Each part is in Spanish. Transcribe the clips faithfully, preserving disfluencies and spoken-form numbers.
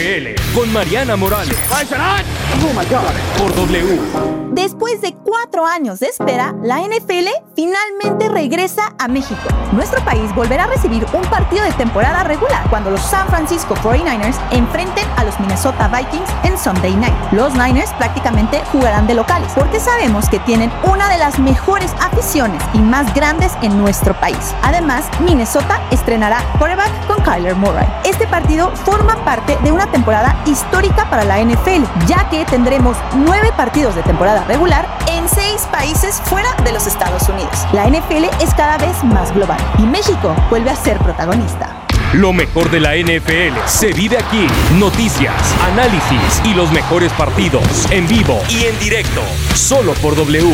F L con Mariana Morales. Por W. Después de cuatro años de espera, la N F L finalmente regresa a México. Nuestro país volverá a recibir un partido de temporada regular cuando los San Francisco cuarenta y nueve ers enfrenten a los Minnesota Vikings en Sunday Night. Los Niners prácticamente jugarán de locales porque sabemos que tienen una de las mejores aficiones y más grandes en nuestro país. Además, Minnesota estrenará quarterback con Kyler Murray. Este partido forma parte de una temporada histórica para la N F L, ya que tendremos nueve partidos de temporada regular en seis países fuera de los Estados Unidos. La N F L es cada vez más global y México vuelve a ser protagonista. Lo mejor de la N F L se vive aquí. Noticias, análisis y los mejores partidos en vivo y en directo. Solo por W.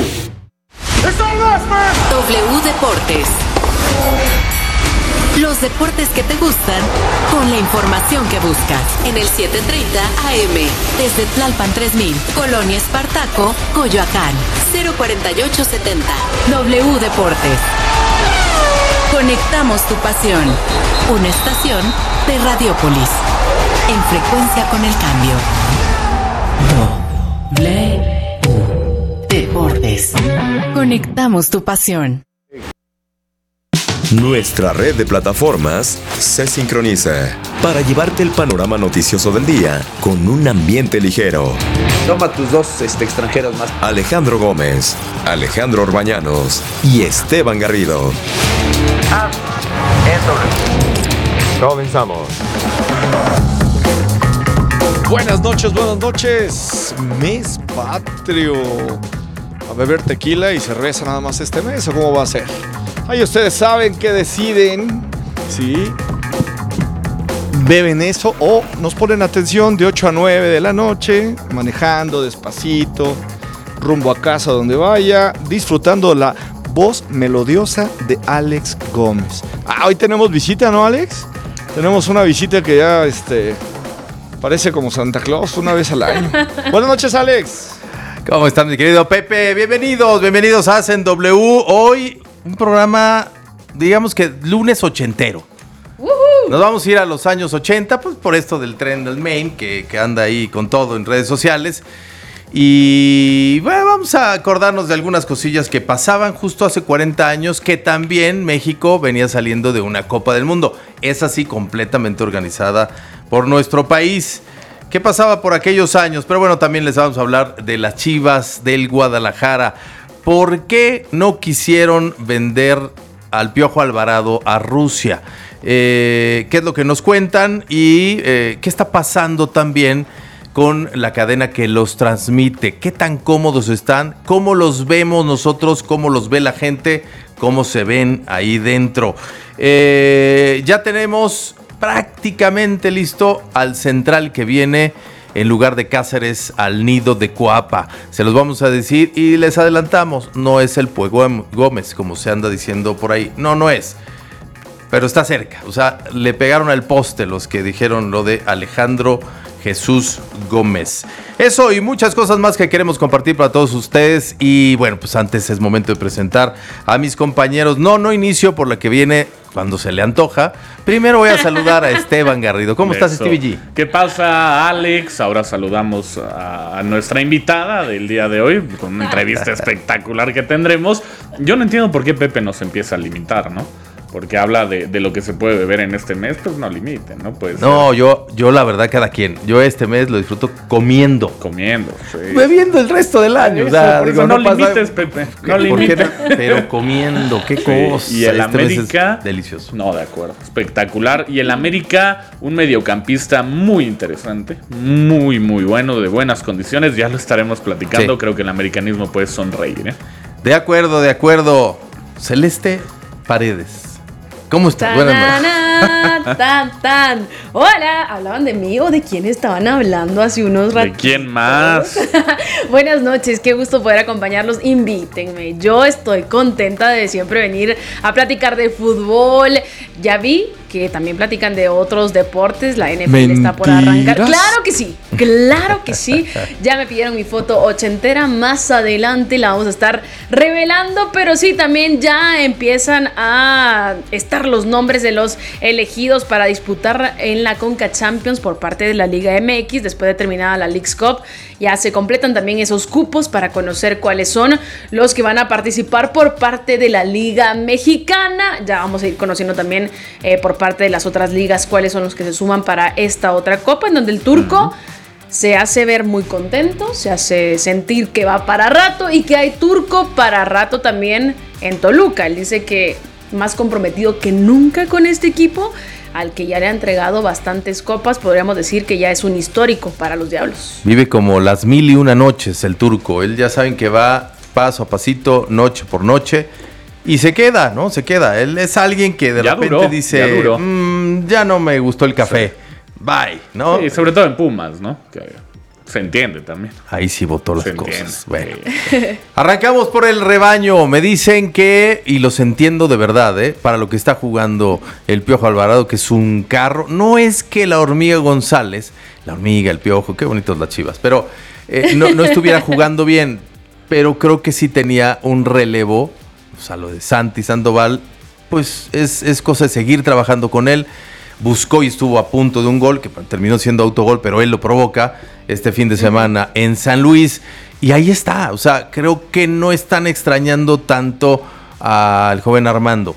W Deportes. Los deportes que te gustan con la información que buscas. En el setecientos treinta A M. Desde Tlalpan tres mil. Colonia Espartaco, Coyoacán. cero cuarenta y ocho setenta. W Deportes. Conectamos tu pasión. Una estación de Radiópolis. En frecuencia con el cambio. W Deportes. Conectamos tu pasión. Nuestra red de plataformas se sincroniza para llevarte el panorama noticioso del día con un ambiente ligero. Toma tus dos este, extranjeros más. Alejandro Gómez, Alejandro Orbañanos y Esteban Garrido. Ah, eso. Comenzamos. Buenas noches, buenas noches. Mes patrio. A beber tequila y cerveza nada más este mes, ¿o cómo va a ser? Ahí ustedes saben que deciden, ¿sí? Beben eso o nos ponen atención de ocho a nueve de la noche, manejando despacito, rumbo a casa donde vaya, disfrutando la voz melodiosa de Alex Gómez. Ah, hoy tenemos visita, ¿no, Alex? Tenemos una visita que ya, este, parece como Santa Claus una vez al año. Buenas noches, Alex. ¿Cómo están, mi querido Pepe? Bienvenidos, bienvenidos a Hacen W. Hoy un programa, digamos que lunes ochentero. Uh-huh. Nos vamos a ir a los años ochenta, pues por esto del tren del Maine, que, que anda ahí con todo en redes sociales. Y bueno, vamos a acordarnos de algunas cosillas que pasaban justo hace cuarenta años, que también México venía saliendo de una Copa del Mundo. Es así, completamente organizada por nuestro país. ¿Qué pasaba por aquellos años? Pero bueno, también les vamos a hablar de las Chivas del Guadalajara. ¿Por qué no quisieron vender al Piojo Alvarado a Rusia? Eh, ¿Qué es lo que nos cuentan? Y eh, ¿qué está pasando también con la cadena que los transmite? ¿Qué tan cómodos están? ¿Cómo los vemos nosotros? ¿Cómo los ve la gente? ¿Cómo se ven ahí dentro? Eh, ya tenemos prácticamente listo al central que viene en lugar de Cáceres al nido de Coapa. Se los vamos a decir y les adelantamos, no es el Pue Gómez, como se anda diciendo por ahí. No, no es. Pero está cerca. O sea, le pegaron al poste los que dijeron lo de Alejandro Jesús Gómez. Eso y muchas cosas más que queremos compartir para todos ustedes. Y bueno, pues antes es momento de presentar a mis compañeros. No, no inicio por la que viene cuando se le antoja. Primero voy a saludar a Esteban Garrido. ¿Cómo Eso. estás, Stevie G? ¿Qué pasa, Alex? Ahora saludamos a, a nuestra invitada del día de hoy con una entrevista espectacular que tendremos. Yo no entiendo por qué Pepe nos empieza a limitar, ¿no? Porque habla de, de lo que se puede beber en este mes, pues no limiten, ¿no? Pues, no, yo, yo la verdad, cada quien. Yo este mes lo disfruto comiendo. Comiendo, sí. Bebiendo el resto del año. Eso, o sea, digo, no, no limites, pasa, Pepe. No limites. Pero comiendo, qué sí, cosa. Y el este América, delicioso. No, de acuerdo. Espectacular. Y el América, un mediocampista muy interesante. Muy, muy bueno, de buenas condiciones. Ya lo estaremos platicando. Sí. Creo que el americanismo puede sonreír, ¿eh? De acuerdo, de acuerdo. Celeste Paredes. ¿Cómo estás? Buenas noches. Tan, tan. Hola, ¿hablaban de mí o de quién estaban hablando hace unos ratos? ¿De quién más? Buenas noches, qué gusto poder acompañarlos. Invítenme. Yo estoy contenta de siempre venir a platicar de fútbol. Ya vi que también platican de otros deportes. La N F L ¿Mentiras? Está por arrancar. Claro Claro que sí, claro que sí. Ya me pidieron mi foto ochentera, más adelante la vamos a estar revelando, pero sí, también ya empiezan a estar los nombres de los elegidos para disputar en la Conca Champions por parte de la Liga M X, después de terminada la Leagues Cup. Ya se completan también esos cupos para conocer cuáles son los que van a participar por parte de la Liga Mexicana. Ya vamos a ir conociendo también eh, por parte de las otras ligas cuáles son los que se suman para esta otra copa, en donde el turco uh-huh. se hace ver muy contento, se hace sentir que va para rato y que hay turco para rato también en Toluca. Él dice que más comprometido que nunca con este equipo, al que ya le ha entregado bastantes copas. Podríamos decir que ya es un histórico para los Diablos. Vive como las mil y una noches el turco. Él ya saben que va paso a pasito, noche por noche, y se queda, ¿no? Se queda. Él es alguien que de ya repente duró, dice, ya, mmm, ya no me gustó el café. Sí. Bye, ¿no? Sí, sobre todo en Pumas, ¿no? Que se entiende también. Ahí sí votó las se cosas. Bueno. Arrancamos por el rebaño. Me dicen que, y los entiendo de verdad, ¿eh? Para lo que está jugando el Piojo Alvarado, que es un carro. No es que la Hormiga González, la Hormiga, el Piojo, qué bonitos las Chivas, pero eh, no, no estuviera jugando bien. Pero creo que sí tenía un relevo. O sea, lo de Santi Sandoval, pues es, es cosa de seguir trabajando con él. Buscó y estuvo a punto de un gol, que terminó siendo autogol, pero él lo provoca este fin de semana en San Luis. Y ahí está, o sea, creo que no están extrañando tanto al joven Armando.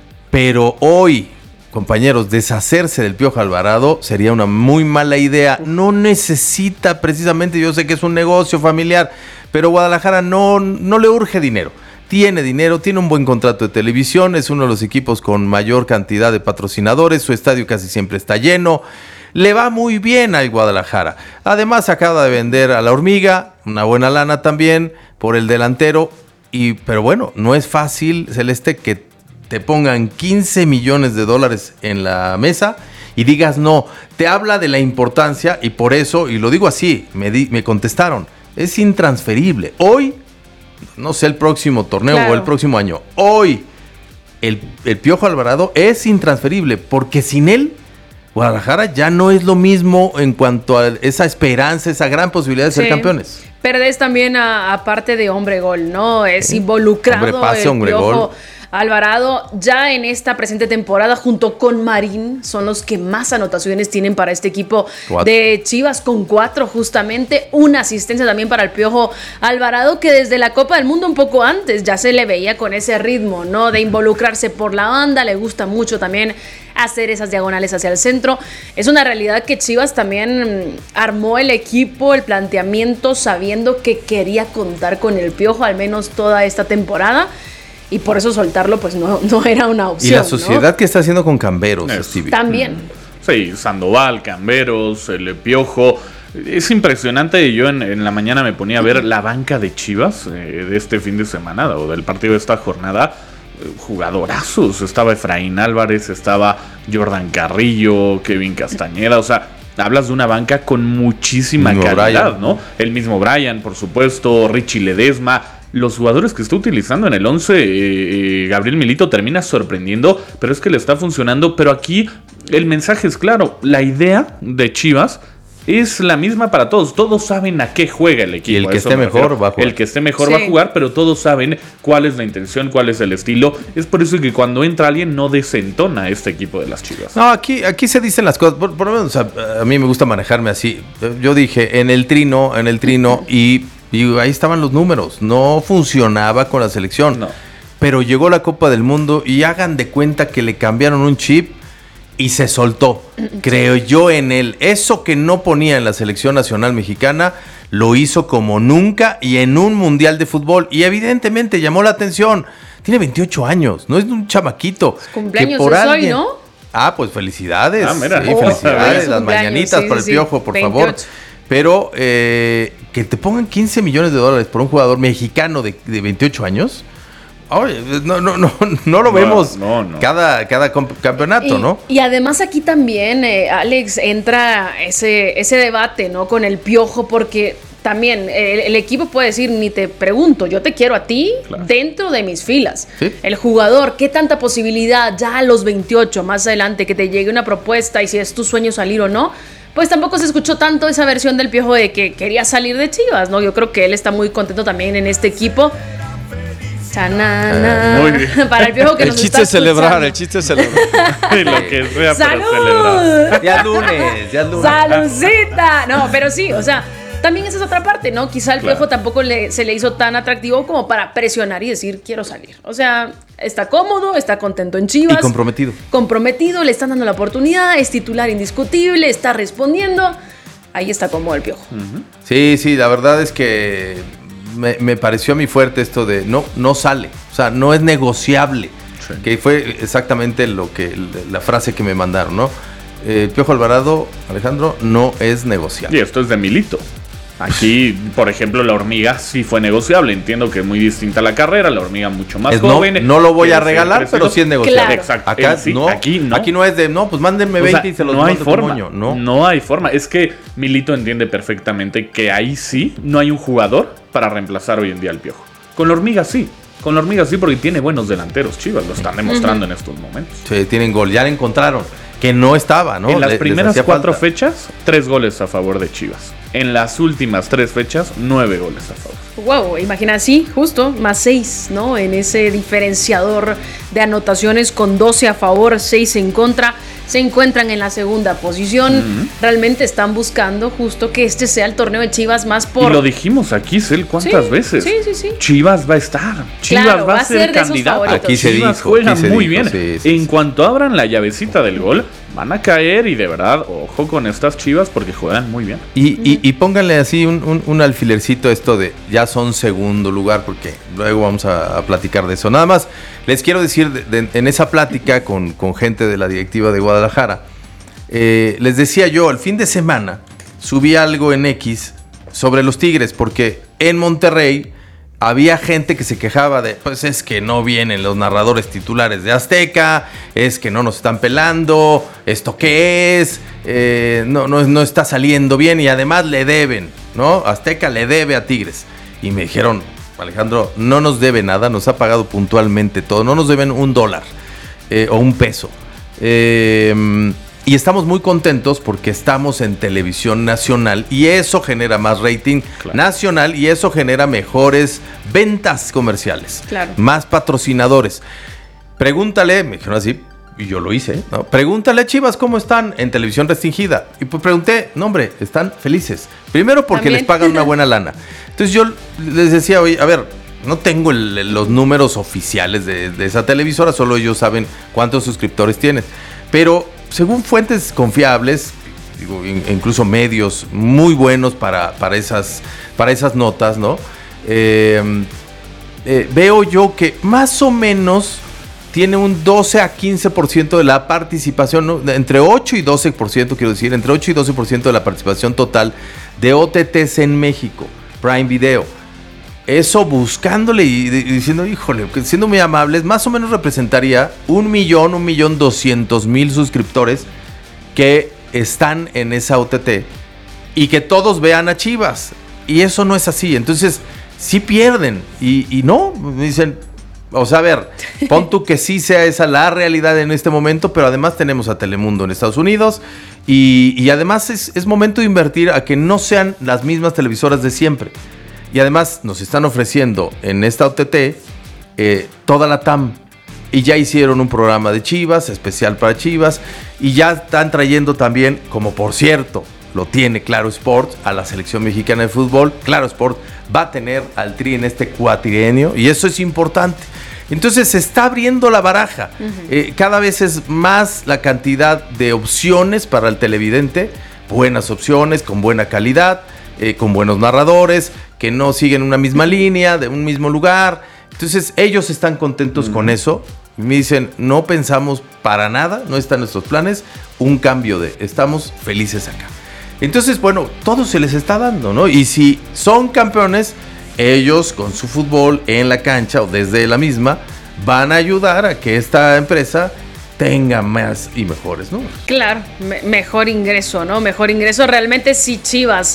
Pero hoy, compañeros, deshacerse del Piojo Alvarado sería una muy mala idea. No necesita precisamente, yo sé que es un negocio familiar, pero Guadalajara no, no le urge dinero. Tiene dinero, tiene un buen contrato de televisión, es uno de los equipos con mayor cantidad de patrocinadores, su estadio casi siempre está lleno, le va muy bien al Guadalajara. Además acaba de vender a la Hormiga, una buena lana también por el delantero, y, pero bueno, no es fácil, Celeste, que te pongan quince millones de dólares en la mesa y digas no. Te habla de la importancia y por eso, y lo digo así, me, di, me contestaron, es intransferible. Hoy, no sé el próximo torneo claro. o el próximo año, hoy el, el Piojo Alvarado es intransferible, porque sin él Guadalajara ya no es lo mismo en cuanto a esa esperanza, esa gran posibilidad de sí. ser campeones. Perdés también a, a parte de hombre gol, ¿no? Es sí. involucrado hombre pase, el hombre Piojo gol. Alvarado ya en esta presente temporada junto con Marín son los que más anotaciones tienen para este equipo cuatro. de Chivas, con cuatro justamente, una asistencia también para el Piojo Alvarado, que desde la Copa del Mundo un poco antes ya se le veía con ese ritmo, ¿no? De involucrarse por la banda, le gusta mucho también hacer esas diagonales hacia el centro. Es una realidad que Chivas también armó el equipo, el planteamiento, sabiendo que quería contar con el Piojo al menos toda esta temporada. Y por eso soltarlo, pues no, no era una opción. Y la sociedad, ¿no? que está haciendo con Camberos, Stevie. También. Sí, Sandoval, Camberos, el Piojo. Es impresionante. Yo en, en la mañana me ponía a ver la banca de Chivas eh, de este fin de semana o del partido de esta jornada. Eh, jugadorazos. Estaba Efraín Álvarez, estaba Jordan Carrillo, Kevin Castañeda. O sea, hablas de una banca con muchísima calidad, Brian. ¿no? El mismo Brian, por supuesto, Richie Ledesma. Los jugadores que está utilizando en el once, eh, eh, Gabriel Milito termina sorprendiendo, pero es que le está funcionando. Pero aquí el mensaje es claro, la idea de Chivas es la misma para todos. Todos saben a qué juega el equipo. Y el que esté mejor va a jugar. El que esté mejor sí. va a jugar, pero todos saben cuál es la intención, cuál es el estilo. Es por eso que cuando entra alguien no desentona este equipo de las Chivas. No, aquí, aquí se dicen las cosas. Por, por lo menos, o sea, a mí me gusta manejarme así. Yo dije en el trino, en el trino y... Y ahí estaban los números, no funcionaba con la selección, no. pero llegó la Copa del Mundo y hagan de cuenta que le cambiaron un chip y se soltó, creo yo en él. Eso que no ponía en la selección nacional mexicana, lo hizo como nunca y en un mundial de fútbol y evidentemente llamó la atención. Tiene veintiocho años, no es un chamaquito. Cumpleaños que por es alguien... hoy, ¿no? Ah, pues felicidades, ah, mira. sí, Oh, felicidades, las cumpleaños, mañanitas sí, para el sí, Piojo, por veintiocho. favor. Pero eh, que te pongan quince millones de dólares por un jugador mexicano de, de veintiocho años, oye, no, no, no, no lo no, vemos no, no. cada, cada campeonato, y, ¿no? Y además aquí también, eh, Alex, entra ese, ese debate, ¿no? Con el Piojo, porque también el, el equipo puede decir, ni te pregunto, yo te quiero a ti claro. dentro de mis filas. ¿Sí? El jugador, ¿qué tanta posibilidad ya a los veintiocho, más adelante, que te llegue una propuesta y si es tu sueño salir o no? pues tampoco se escuchó tanto esa versión del Piojo de que quería salir de Chivas, ¿no? Yo creo que él está muy contento también en este equipo. Chanana. Muy bien. Para el Piojo que El nos chiste está es celebrar, escuchando. el chiste es celebrar. Y lo que sea para celebrar. ¡Salud! Ya es lunes, ya es lunes. ¡Salucita! No, pero sí, o sea, también esa es otra parte, ¿no? Quizá el Claro. Piojo tampoco le, se le hizo tan atractivo como para presionar y decir, quiero salir. O sea, está cómodo, está contento en Chivas. Y comprometido. Comprometido, le están dando la oportunidad, es titular indiscutible, está respondiendo. Ahí está cómodo el Piojo. Sí, sí, la verdad es que me, me pareció a mí fuerte esto de no, no sale, o sea, no es negociable, Sí. que fue exactamente lo que la frase que me mandaron, ¿no? Eh, Piojo Alvarado, Alejandro, no es negociable. Y esto es de Milito. Aquí, por ejemplo, la hormiga sí fue negociable. Entiendo que es muy distinta la carrera, la hormiga mucho más Es no, joven. no lo voy a Quiere ser regalar, crecido. pero sí es negociable. Claro. Exacto. Acá, Él sí, no, aquí no. aquí no es de, no, pues mándenme O veinte sea, y se los no hay mando forma. como moño, no. No hay forma. Es que Milito entiende perfectamente que ahí sí no hay un jugador para reemplazar hoy en día al Piojo. Con la hormiga sí. Con la hormiga sí, porque tiene buenos delanteros. Chivas lo están demostrando en estos momentos. Sí, tienen gol, ya le encontraron, que no estaba, ¿no? En las Le- les primeras hacía cuatro falta. fechas, tres goles a favor de Chivas. En las últimas tres fechas, nueve goles a favor. Wow, imagina, sí, justo, más seis, ¿no? En ese diferenciador de anotaciones con doce a favor, seis en contra. Se encuentran en la segunda posición. Uh-huh. Realmente están buscando justo que este sea el torneo de Chivas más por... Y lo dijimos aquí, Cel, ¿cuántas Sí, veces? sí, sí, sí. Chivas va a estar. Chivas Claro, va a ser, de esos candidato. favoritos. Aquí se Chivas dijo, juega aquí se muy dijo, bien. sí, sí, en sí. cuanto abran la llavecita del gol, van a caer y de verdad, ojo con estas Chivas porque juegan muy bien. Y, y, y pónganle así un, un, un alfilercito a esto de ya son segundo lugar, porque luego vamos a, a platicar de eso. Nada más les quiero decir, de, de, en esa plática con, con gente de la directiva de Guadalajara, eh, les decía yo, el fin de semana subí algo en X sobre los Tigres, porque en Monterrey había gente que se quejaba de, pues es que no vienen los narradores titulares de Azteca, es que no nos están pelando, ¿esto qué es? Eh, no, no, no está saliendo bien y además le deben, ¿no? Azteca le debe a Tigres. Y me dijeron, Alejandro, no nos debe nada, nos ha pagado puntualmente todo, no nos deben un dólar eh, o un peso. Eh, y estamos muy contentos porque estamos en televisión nacional y eso genera más rating Claro. nacional y eso genera mejores ventas comerciales, Claro. más patrocinadores. Pregúntale, me dijeron así, y yo lo hice, ¿no? Pregúntale a Chivas cómo están en televisión restringida. Y pues pregunté, no hombre, están felices. Primero porque También. les pagan una buena lana. Entonces yo les decía, oye, a ver, no tengo el- los números oficiales de, de esa televisora, solo ellos saben cuántos suscriptores tienen. Pero según fuentes confiables, digo, in- incluso medios muy buenos para, para, esas, para esas notas, ¿no? Eh, eh, veo yo que más o menos tiene un doce a quince por ciento de la participación, ¿no? Entre ocho y doce por ciento, quiero decir, entre ocho y doce por ciento de la participación total de O T Ts en México, Prime Video. Eso buscándole y, y diciendo, híjole, que siendo muy amables, más o menos representaría un millón, un millón doscientos mil suscriptores que están en esa O T T y que todos vean a Chivas. Y eso no es así. Entonces, sí pierden. Y, y no, me dicen, o sea, a ver, pon tú que sí sea esa la realidad en este momento, pero además tenemos a Telemundo en Estados Unidos y, y además es, es momento de invertir a que no sean las mismas televisoras de siempre. Y además nos están ofreciendo en esta O T T eh, toda la T A M. Y ya hicieron un programa de Chivas, especial para Chivas. Y ya están trayendo también, como por cierto, lo tiene Claro Sport, a la selección mexicana de fútbol. Claro Sport va a tener al Tri en este cuatrienio. Y eso es importante. Entonces se está abriendo la baraja. Uh-huh. eh, cada vez es más la cantidad de opciones para el televidente. Buenas opciones, con buena calidad, eh, con buenos narradores, que no siguen una misma línea, de un mismo lugar. Entonces ellos están contentos uh-huh. con eso. Me dicen, no pensamos para nada, no está en nuestros planes, un cambio de, estamos felices acá. Entonces, bueno, todo se les está dando, ¿no? Y si son campeones, ellos con su fútbol en la cancha o desde la misma, van a ayudar a que esta empresa tenga más y mejores números. Claro, me- mejor ingreso, ¿no? Mejor ingreso. Realmente si Chivas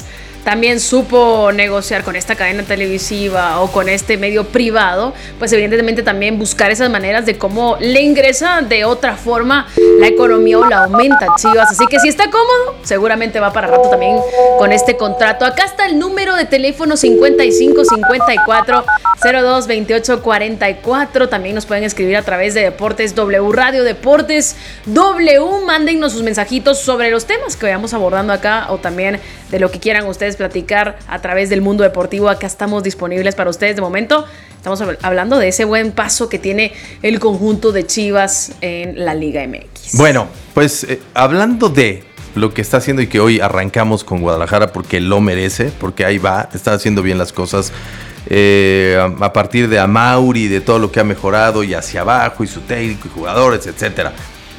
también supo negociar con esta cadena televisiva o con este medio privado, pues evidentemente también buscar esas maneras de cómo le ingresa de otra forma la economía o la aumenta Chivas. Así que si está cómodo, seguramente va para rato también con este contrato. Acá está el número de teléfono cincuenta y cinco cincuenta y cuatro cero dos veintiocho cuarenta y cuatro. También nos pueden escribir a través de Deportes W Radio, Deportes W. Mándennos sus mensajitos sobre los temas que vayamos abordando acá o también de lo que quieran ustedes platicar a través del mundo deportivo. Acá estamos disponibles para ustedes. De momento estamos hablando de ese buen paso que tiene el conjunto de Chivas en la Liga M X. Bueno, pues eh, hablando de lo que está haciendo y que hoy arrancamos con Guadalajara porque lo merece, porque ahí va, está haciendo bien las cosas. Eh, a, a partir de Amauri, de todo lo que ha mejorado y hacia abajo y su técnico y jugadores, etcétera.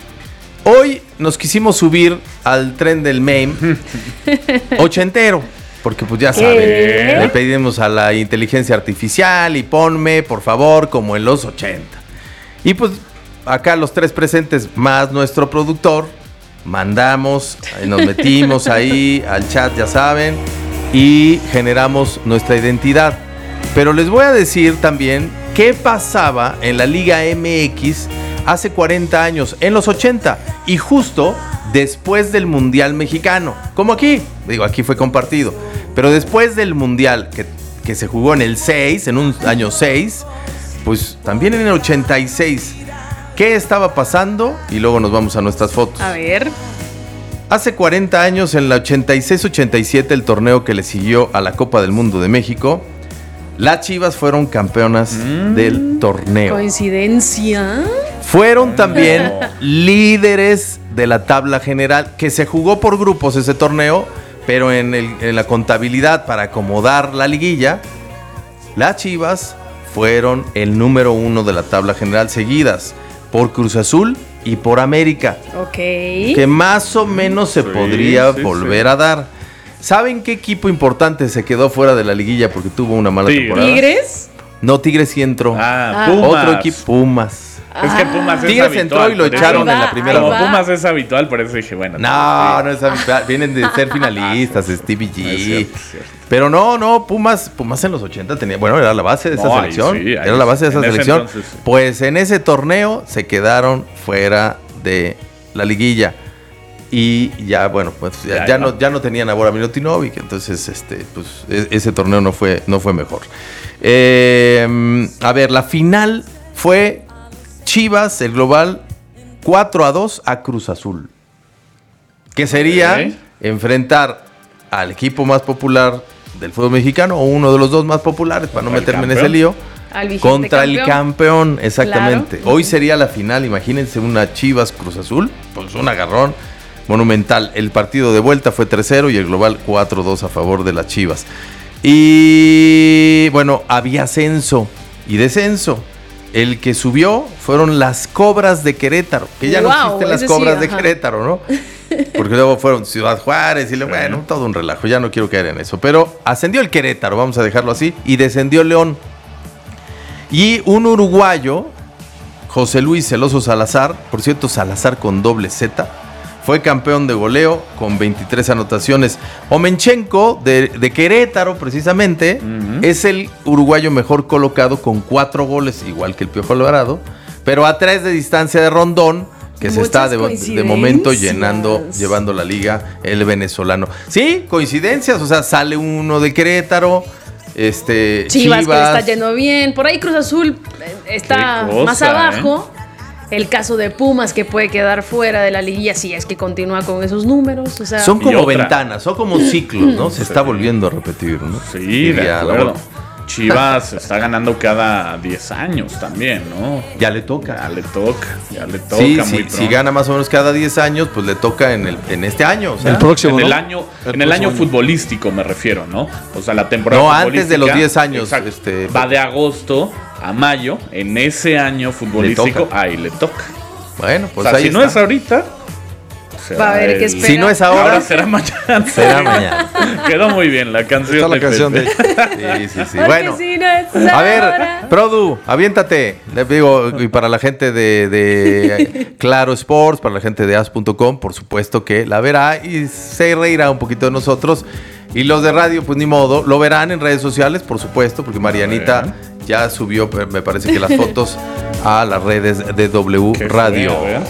Hoy nos quisimos subir al tren del meme ochentero, porque pues ya saben, ¿Qué? le pedimos a la inteligencia artificial y ponme, por favor, como en los ochenta. Y pues acá los tres presentes, más nuestro productor, mandamos, nos metimos ahí al chat, ya saben, y generamos nuestra identidad. Pero les voy a decir también qué pasaba en la Liga M X hace cuarenta años, en los ochenta, y justo después del Mundial Mexicano. Como aquí, digo, aquí fue compartido, pero después del Mundial que, que se jugó en el seis, en un año seis, pues también en el ochenta y seis. ¿Qué estaba pasando? Y luego nos vamos a nuestras fotos. A ver. Hace cuarenta años, en la ochenta y seis ochenta y siete, el torneo que le siguió a la Copa del Mundo de México, las Chivas fueron campeonas mm, del torneo. ¿Coincidencia? Fueron también líderes de la tabla general, que se jugó por grupos ese torneo, pero en, el, en la contabilidad para acomodar la liguilla, las Chivas fueron el número uno de la tabla general, seguidas por Cruz Azul y por América. Ok. Que más o menos se sí, podría sí, volver sí. a dar. ¿Saben qué equipo importante se quedó fuera de la liguilla porque tuvo una mala Tigres. temporada? ¿Tigres? No, Tigres sí entró. Ah, Pumas. Otro equipo, Pumas. Es que Pumas es Tigres habitual. entró y lo echaron va, en la primera. Como Pumas es habitual, por eso dije, bueno. No, no es habitual. Vienen de ser finalistas, Stevie G. Es cierto, es cierto. Pero no, no, Pumas, Pumas en los ochenta tenía, bueno, era la base de esa no, selección. Ahí sí, ahí era la base de esa selección. Entonces, sí. Pues en ese torneo se quedaron fuera de la liguilla. Y ya, bueno, pues ya, ya, ya, no, ya no tenían a Bora Milutinovic, entonces este, pues, ese torneo no fue, no fue mejor. Eh, a ver, la final fue Chivas, el global, cuatro a dos a Cruz Azul. Que sería okay. enfrentar al equipo más popular del fútbol mexicano, o uno de los dos más populares, para no meterme en ese lío, contra campeón. el campeón, exactamente. Claro. Hoy sería la final, imagínense una Chivas Cruz Azul, pues un agarrón monumental. El partido de vuelta fue tres cero y el global cuatro dos a favor de las Chivas. Y bueno, había ascenso y descenso. El que subió fueron las Cobras de Querétaro, que ya wow, no existen las Cobras sí, de ajá. Querétaro, ¿no? Porque luego fueron Ciudad Juárez y le, bueno, todo un relajo, ya no quiero caer en eso. Pero ascendió el Querétaro, vamos a dejarlo así, y descendió León. Y un uruguayo, José Luis Celoso Salazar, por cierto, Salazar con doble Z, fue campeón de goleo con veintitrés anotaciones. Omenchenko, de, de Querétaro precisamente, uh-huh. es el uruguayo mejor colocado con cuatro goles, igual que el Piojo Alvarado, pero a tres de distancia de Rondón, que Muchas se está de, de momento llenando, llevando la liga, el venezolano. Sí, coincidencias, o sea, sale uno de Querétaro, este Chivas, Chivas que le está yendo bien, por ahí Cruz Azul está cosa, más abajo. ¿eh? El caso de Pumas, que puede quedar fuera de la liguilla si es que continúa con esos números. O sea, son como ventanas, son como ciclos, ¿no? Se sí. está volviendo a repetir, ¿no? Sí, de acuerdo. Chivas está ganando cada diez años también, ¿no? Ya le toca. Ya le toca, ya le toca. Sí, muy sí, pronto. Si gana más o menos cada diez años, pues le toca en el en este año. O sea, el próximo, en el ¿no? año, el en el año, año futbolístico me refiero, ¿no? O sea, la temporada No, antes de los diez años. Este, va de agosto a mayo, en ese año futbolístico, le ahí le toca. Bueno, pues o sea, ahí si está. no es ahorita, va a haber que esperar. Si no es ahora, ahora será mañana. Será mañana. Quedó muy bien la canción. Está la de canción de Pepe. Sí, sí, sí. Porque Bueno, si no es a ahora. ver, Produ, aviéntate. Le digo, y para la gente de, de Claro Sports, para la gente de as punto com, por supuesto que la verá y se reirá un poquito de nosotros. Y los de radio, pues ni modo, lo verán en redes sociales, por supuesto, porque Marianita ya subió, me parece que las fotos a las redes de W Qué Radio. feo, ¿eh?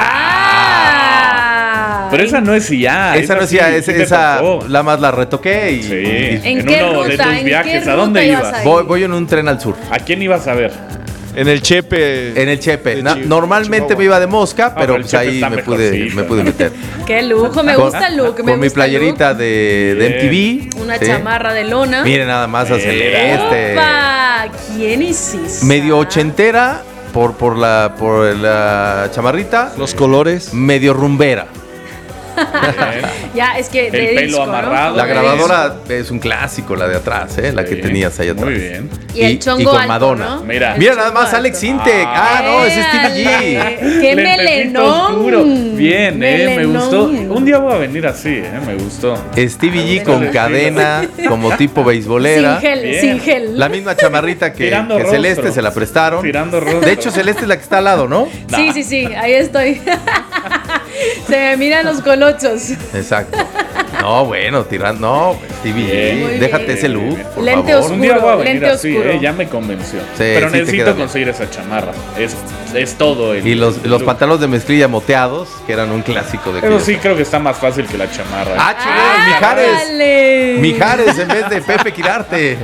¡Ah! Pero esa no es ya. Esa no es sí, ya, sí esa, te esa tocó. la más la retoqué y, Sí. y ¿En En qué uno de ruta? tus ¿En viajes, qué ¿a dónde ruta ibas ibas? ahí? voy, voy en un tren al sur. ¿A quién ibas a ver? En el Chepe. En el Chepe. de Na- Chi- normalmente Chihuahua. me iba de mosca, pero pero el pues Chepe ahí está me pude, mejorcito. me pude meter. ¡Qué lujo! Me Con- gusta el look. Me Con mi gusta el playerita look. de, de M T V. Una ¿sí? chamarra de lona. Miren nada más a Mira. Celeste. ¡Opa! ¿Quién hiciste? Medio ochentera por, por, la, por la chamarrita. Los colores. Medio rumbera. Ya, es que de El pelo disco, ¿no? amarrado. La De grabadora es un clásico, la de atrás, ¿eh? La que Sí, tenías ahí atrás. Muy bien. Y el chongo con alto, Madonna. ¿no? Mira. El Mira chongo nada más alto. Alex Intec. Ah, no, ese es Stevie G. Éale. ¡Qué Lentecito melenón! oscuro. Bien, eh, me Melenón. gustó. Un día voy a venir así, eh, me gustó. Stevie G con cadena, como tipo beisbolera. Sin gel, Bien. sin gel. La misma chamarrita que, Tirando que rostro. Celeste se la prestaron. Tirando rostro. De hecho, Celeste es la que está al lado, ¿no? Sí, sí, sí, ahí estoy. Se me miran los colochos. Exacto. No, bueno, tirando. No, Stevie Bien. G. Muy Déjate bien. ese look, por Lente favor. Un día voy a venir lente así, oscuro. eh, ya me convenció. Sí, Pero sí te queda necesito bien. conseguir esa chamarra. Es, es todo el. Y los, el los look. pantalones de mezclilla moteados, que eran un clásico de Eso aquellos. sí creo que está más fácil que la chamarra. eh. Ah, chido, Mijares. ¡Ándale! Mijares en vez de Pepe Quirarte.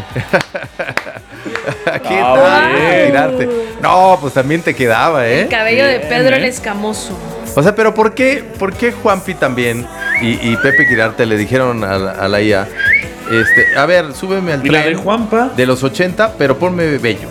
¿Qué Ah, tal, bien. Pepe Quirarte? No, pues también te quedaba, ¿eh? El cabello de Bien, Pedro ¿eh? el Escamoso. O sea, pero ¿por qué, por qué Juanpi también y, y Pepe Quirarte le dijeron a, la- a la I A, este, a ver, súbeme al ¿Y la de tren Juanpa? de los ochenta, pero ponme bello?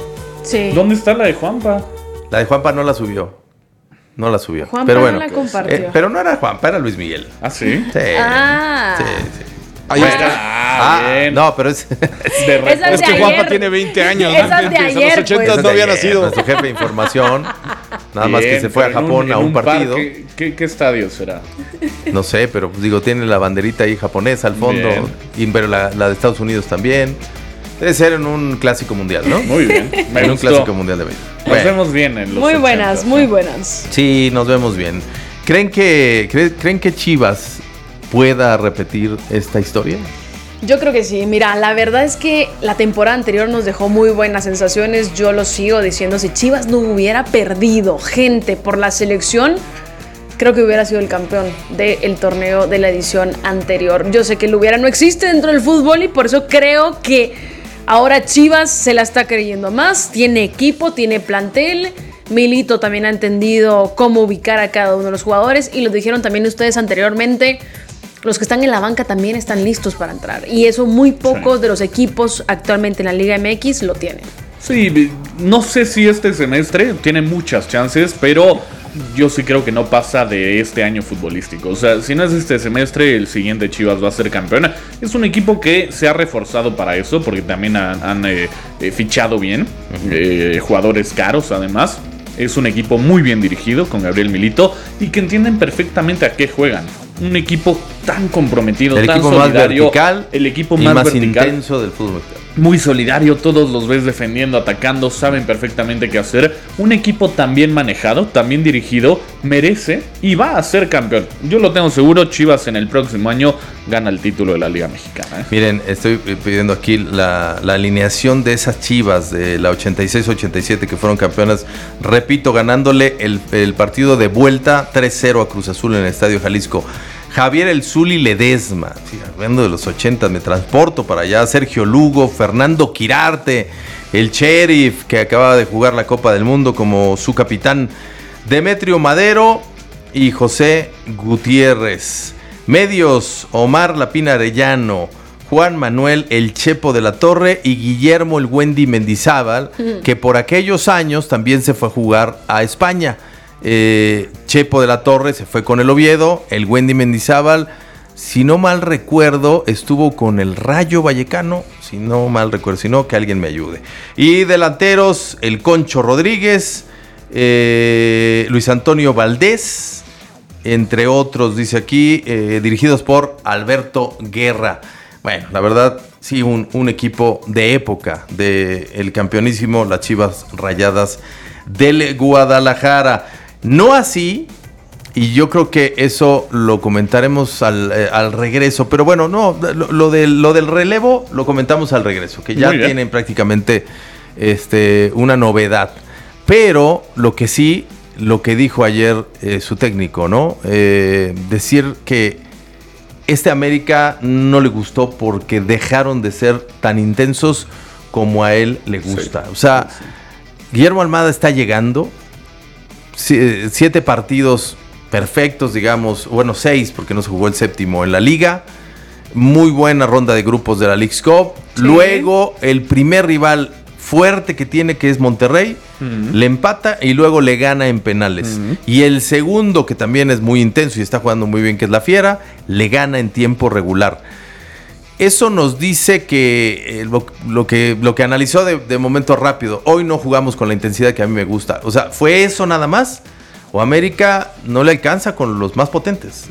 Sí. ¿Dónde está la de Juanpa? La de Juanpa no la subió. No la subió. Juanpa pero no bueno, la compartió. eh, pero no era Juanpa, era Luis Miguel. ¿Ah, sí? Sí. Ah. Sí, sí. Ahí Bueno, está. Ah, ah, bien. no, pero es De Esas repente. Es de que Juanpa ayer. tiene veinte años. Esas ¿no? de Entiendes? ayer, En los ochentas pues. no había de ayer, nacido. nuestro jefe de información. Nada más que Bien, se fue a pero en Japón en a un, partido. parque, ¿qué, qué estadio será? No sé, pero pues, digo, tiene la banderita ahí japonesa al fondo. Bien. Y, pero la, la de Estados Unidos también. Debe ser en un clásico mundial, ¿no? Muy bien. Me en un gustó. clásico mundial de béisbol. Nos Bueno, vemos bien en los Muy buenas, ochentas, muy ¿no? buenas. sí, nos vemos bien. ¿Creen que, cre- ¿Creen que Chivas pueda repetir esta historia? Yo creo que sí. Mira, la verdad es que la temporada anterior nos dejó muy buenas sensaciones. Yo lo sigo diciendo. Si Chivas no hubiera perdido gente por la selección, creo que hubiera sido el campeón del torneo de la edición anterior. Yo sé que el hubiera no existe dentro del fútbol y por eso creo que ahora Chivas se la está creyendo más. Tiene equipo, tiene plantel. Milito también ha entendido cómo ubicar a cada uno de los jugadores y lo dijeron también ustedes anteriormente. Los que están en la banca también están listos para entrar. Y eso muy pocos Sí. de los equipos actualmente en la Liga M X lo tienen. Sí, no sé si este semestre tiene muchas chances, pero yo sí creo que no pasa de este año futbolístico. O sea, si no es este semestre, el siguiente Chivas va a ser campeona. Es un equipo que se ha reforzado para eso, porque también han, han, eh, eh, fichado bien, eh, jugadores caros además. Es un equipo muy bien dirigido con Gabriel Milito y que entienden perfectamente a qué juegan. Un equipo tan comprometido, El tan equipo más solidario, vertical el equipo y más, más vertical, intenso del fútbol mexicano. muy solidario, todos los ves defendiendo, atacando, saben perfectamente qué hacer. Un equipo tan bien manejado, tan bien dirigido, merece y va a ser campeón. Yo lo tengo seguro, Chivas en el próximo año gana el título de la Liga Mexicana, ¿eh? Miren, estoy pidiendo aquí la, la alineación de esas Chivas de la ochenta y seis ochenta y siete que fueron campeonas. Repito, ganándole el, el partido de vuelta tres cero a Cruz Azul en el Estadio Jalisco. Javier El Zuli Ledesma, sí, hablando de los ochenta, me transporto para allá. Sergio Lugo, Fernando Quirarte, el Sheriff, que acababa de jugar la Copa del Mundo como su capitán, Demetrio Madero y José Gutiérrez. Medios, Omar Lapina Arellano, Juan Manuel El Chepo de la Torre y Guillermo El Wendy Mendizábal, que por aquellos años también se fue a jugar a España. Eh, Chepo de la Torre se fue con el Oviedo, el Wendy Mendizábal, si no mal recuerdo, estuvo con el Rayo Vallecano, si no mal recuerdo, si no, que alguien me ayude. Y delanteros, el Concho Rodríguez, eh, Luis Antonio Valdés entre otros, dice aquí, eh, dirigidos por Alberto Guerra. Bueno, la verdad, sí, un, un equipo de época del campeonísimo, las Chivas Rayadas del Guadalajara. No así, y yo creo que eso lo comentaremos al, eh, al regreso, pero bueno, no, lo, lo, del, lo del relevo lo comentamos al regreso, que ya tienen prácticamente este, una novedad. Pero lo que sí, lo que dijo ayer eh, su técnico, ¿no? Eh, decir que este América no le gustó porque dejaron de ser tan intensos como a él le gusta. Sí, o sea, sí, sí. Guillermo Almada está llegando, siete partidos perfectos, digamos, bueno, seis porque no se jugó el séptimo en la liga, muy buena ronda de grupos de la Leagues Cup, sí. Luego el primer rival fuerte que tiene, que es Monterrey, uh-huh. le empata y luego le gana en penales. Uh-huh. Y el segundo, que también es muy intenso y está jugando muy bien, que es la Fiera, le gana en tiempo regular. Eso nos dice que eh, lo, lo que lo que analizó de, de momento rápido, hoy no jugamos con la intensidad que a mí me gusta. O sea, ¿fue eso nada más? ¿O América no le alcanza con los más potentes?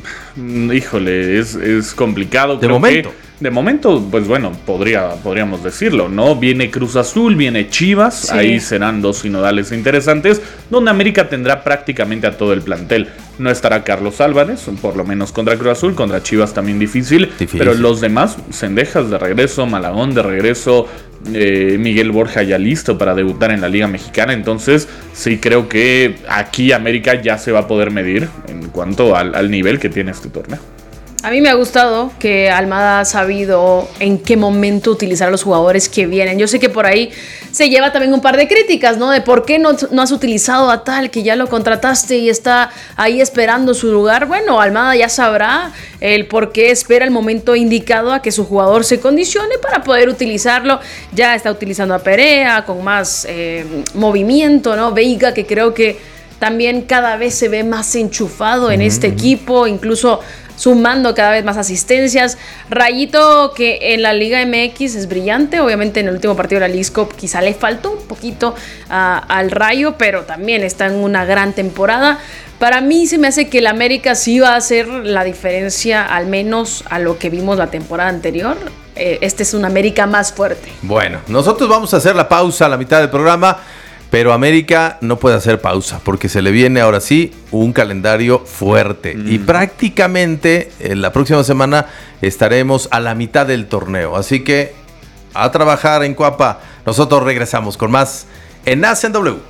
Híjole, es, es complicado. De Creo momento. Que de momento, pues bueno, podría, podríamos decirlo, ¿no? Viene Cruz Azul, viene Chivas, sí. Ahí serán dos sinodales interesantes, donde América tendrá prácticamente a todo el plantel. No estará Carlos Álvarez, por lo menos contra Cruz Azul, contra Chivas también difícil, difícil. Pero los demás, Cendejas de regreso, Malagón de regreso, eh, Miguel Borja ya listo para debutar en la Liga Mexicana. Entonces sí creo que aquí América ya se va a poder medir en cuanto al, al nivel que tiene este torneo. A mí me ha gustado que Almada ha sabido en qué momento utilizar a los jugadores que vienen. Yo sé que por ahí se lleva también un par de críticas, ¿no? De por qué no, no has utilizado a tal que ya lo contrataste y está ahí esperando su lugar. Bueno, Almada ya sabrá el por qué espera el momento indicado a que su jugador se condicione para poder utilizarlo. Ya está utilizando a Perea con más eh, movimiento, ¿no? Veiga, que creo que también cada vez se ve más enchufado en mm-hmm. este equipo, incluso sumando cada vez más asistencias. Rayito, que en la Liga M X es brillante, obviamente en el último partido de la Leagues Cup quizá le faltó un poquito uh, al Rayo, pero también está en una gran temporada. Para mí se me hace que el América sí va a hacer la diferencia, al menos a lo que vimos la temporada anterior. Eh, este es un América más fuerte. Bueno, nosotros vamos a hacer la pausa a la mitad del programa, pero América no puede hacer pausa porque se le viene ahora sí un calendario fuerte. Mm. Y prácticamente en la próxima semana estaremos a la mitad del torneo. Así que a trabajar en Cuapa. Nosotros regresamos con más en A C en W.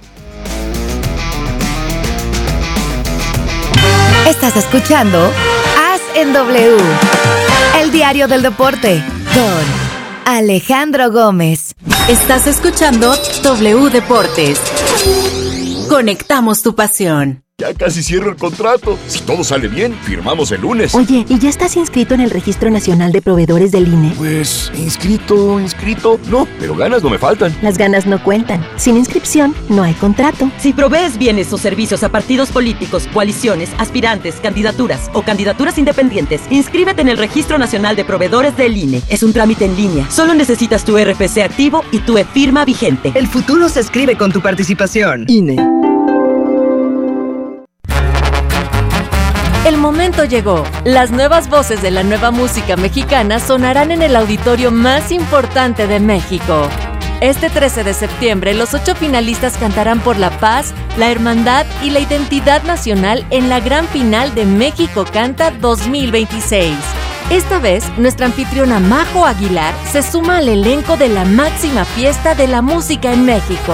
Estás escuchando As en W, el diario del deporte con Alejandro Gómez. Estás escuchando W Deportes. Conectamos tu pasión. Ya casi cierro el contrato. Si todo sale bien, firmamos el lunes. Oye, ¿y ya estás inscrito en el Registro Nacional de Proveedores del I N E? Pues, inscrito, inscrito, no, pero ganas no me faltan. Las ganas no cuentan. Sin inscripción, no hay contrato. Si provees bienes o servicios a partidos políticos, coaliciones, aspirantes, candidaturas o candidaturas independientes, inscríbete en el Registro Nacional de Proveedores del I N E. Es un trámite en línea. Solo necesitas tu R F C activo y tu e-firma vigente. El futuro se escribe con tu participación. I N E. El momento llegó. Las nuevas voces de la nueva música mexicana sonarán en el auditorio más importante de México. Este trece de septiembre, los ocho finalistas cantarán por la paz, la hermandad y la identidad nacional en la gran final de México Canta dos mil veintiséis. Esta vez, nuestra anfitriona Majo Aguilar se suma al elenco de la máxima fiesta de la música en México.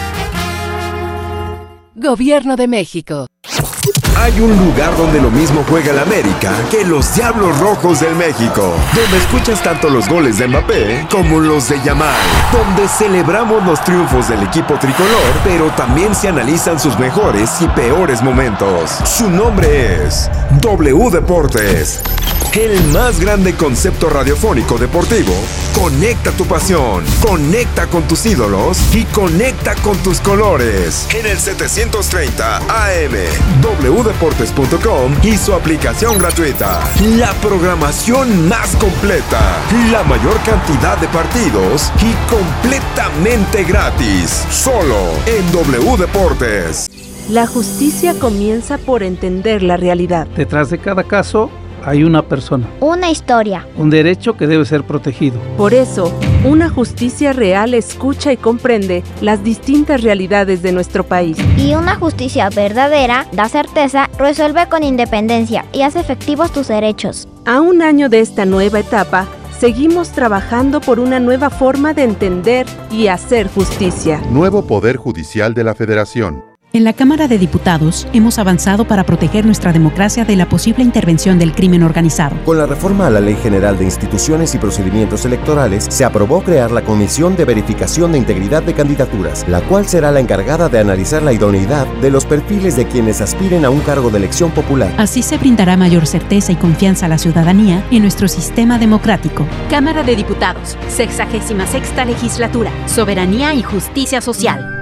Gobierno de México. Hay un lugar donde lo mismo juega el América que los Diablos Rojos del México, donde escuchas tanto los goles de Mbappé como los de Yamal, donde celebramos los triunfos del equipo tricolor, pero también se analizan sus mejores y peores momentos. Su nombre es W Deportes, el más grande concepto radiofónico deportivo. Conecta tu pasión, conecta con tus ídolos y conecta con tus colores. En el setecientos treinta A M, w deportes punto com y su aplicación gratuita. La programación más completa, la mayor cantidad de partidos y completamente gratis. Solo en W Deportes. La justicia comienza por entender la realidad. Detrás de cada caso hay una persona. Una historia. Un derecho que debe ser protegido. Por eso, una justicia real escucha y comprende las distintas realidades de nuestro país. Y una justicia verdadera da certeza, resuelve con independencia y hace efectivos tus derechos. A un año de esta nueva etapa, seguimos trabajando por una nueva forma de entender y hacer justicia. Nuevo Poder Judicial de la Federación. En la Cámara de Diputados hemos avanzado para proteger nuestra democracia de la posible intervención del crimen organizado. Con la reforma a la Ley General de Instituciones y Procedimientos Electorales, se aprobó crear la Comisión de Verificación de Integridad de Candidaturas, la cual será la encargada de analizar la idoneidad de los perfiles de quienes aspiren a un cargo de elección popular. Así se brindará mayor certeza y confianza a la ciudadanía en nuestro sistema democrático. Cámara de Diputados, sexagésima sexta Legislatura, Soberanía y Justicia Social.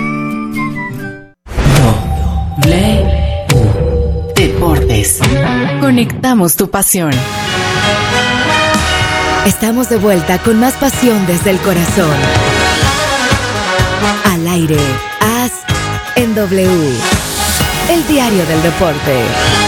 Deportes. Conectamos tu pasión. Estamos de vuelta con más pasión desde el corazón. Al aire, As en W. El diario del deporte.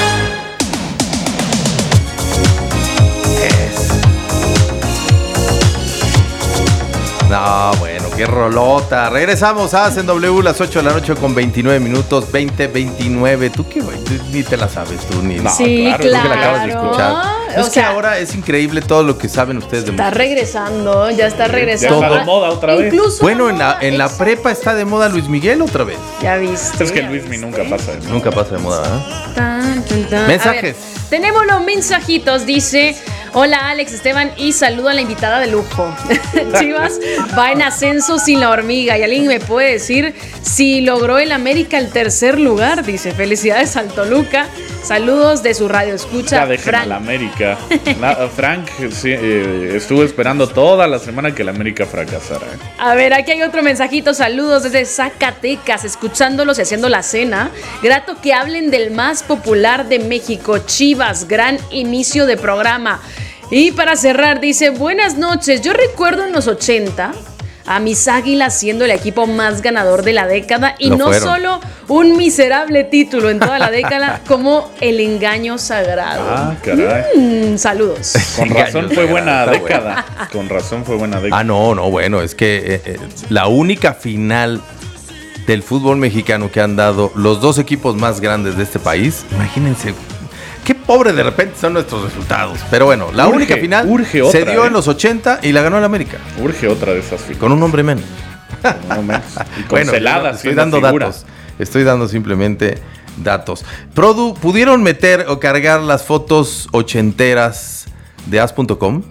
No, bueno, qué rolota. Regresamos a Hacen W, las ocho de la noche con veintinueve minutos, veinte veintinueve. ¿Tú qué, güey? Tú ni te la sabes, tú ni. No, sí, claro. Tú que la acabas de escuchar. O es que sea, ahora es increíble todo lo que saben ustedes de Está música. regresando, ya está regresando. Ya está de moda otra vez. Incluso Bueno, de en la, moda, en la prepa está de moda Luis Miguel otra vez. Ya viste. Es que Luismi nunca pasa de moda. Nunca pasa de moda, ¿eh? Tan, tan, tan. Mensajes. A ver, tenemos los mensajitos, dice: hola Alex, Esteban, y saludo a la invitada de lujo. Chivas va en ascenso sin la hormiga. ¿Y alguien me puede decir si logró el América el tercer lugar? Dice: felicidades al Toluca. Saludos de su radio escucha. Ya dejen Frank. a la América. La, Frank sí, eh, estuvo esperando toda la semana que la América fracasara. ¿eh? A ver, aquí hay otro mensajito. Saludos desde Zacatecas, escuchándolos y haciendo la cena. Grato que hablen del más popular de México, Chivas. Gran inicio de programa. Y para cerrar, dice: buenas noches. Yo recuerdo en los ochenta a mis Águilas siendo el equipo más ganador de la década. Y Lo no fueron. solo un miserable título en toda la década, como el engaño sagrado. Ah, caray. Mm, saludos. Con razón fue buena Está década. Con razón fue buena década. Ah, no, no, bueno, es que eh, eh, la única final del fútbol mexicano que han dado los dos equipos más grandes de este país, imagínense. Qué pobre de repente son nuestros resultados. Pero bueno, la Urge, única final urge otra, se dio ¿eh? en los ochenta y la ganó el América. Urge otra de esas figuras. Con un hombre menos. No menos. Y con Bueno, Celada estoy siendo dando figura. datos. Estoy dando simplemente datos. Produ, ¿pudieron meter o cargar las fotos ochenteras de as punto com?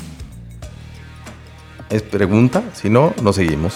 Es pregunta. Si no, no seguimos.